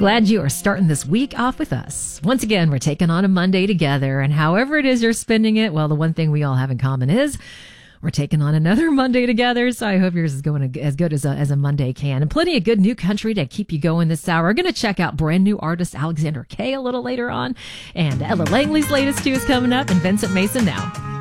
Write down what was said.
Glad you are starting this week off with us. Once again, we're taking on a Monday together, and however it is you're spending it, well, the one thing we all have in common is we're taking on another Monday together, so I hope yours is going as good as a Monday can. And plenty of good new country to keep you going this hour. We're going to check out brand new artist Alexander Kay a little later on, and Ella Langley's latest too is coming up, and Vincent Mason now.